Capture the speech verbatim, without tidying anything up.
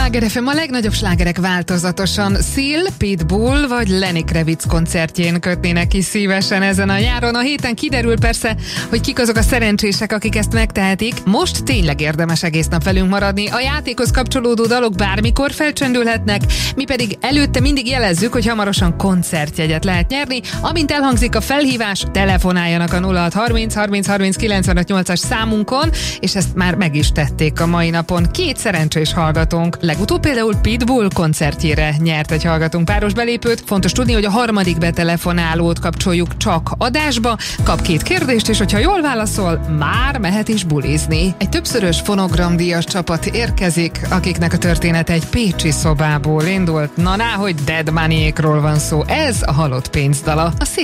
Sláger ef em, a legnagyobb slágerek változatosan. Seal, Pitbull vagy Lenny Kravitz koncertjén kötnének ki szívesen ezen a nyáron. A héten kiderül persze, hogy kik azok a szerencsések, akik ezt megtehetik. Most tényleg érdemes egész nap velünk maradni. A játékhoz kapcsolódó dalok bármikor felcsendülhetnek, mi pedig előtte mindig jelezzük, hogy hamarosan koncertjegyet lehet nyerni. Amint elhangzik a felhívás, telefonáljanak a nulla hat harminc harminc harminc kilencvenöt nyolcas számunkon, és ezt már meg is tették a mai napon. Két szerencsés hallgatónk. Legutóbb például Pitbull koncertjére nyert egy hallgatónk páros belépőt. Fontos tudni, hogy a harmadik betelefonálót kapcsoljuk csak adásba, kap két kérdést, és hogyha jól válaszol, már mehet is bulizni. Egy többszörös fonogramdíjas csapat érkezik, akiknek a története egy pécsi szobából indult. Na ná, hogy Dead Money-ékról van szó. Ez a halott pénzdala. A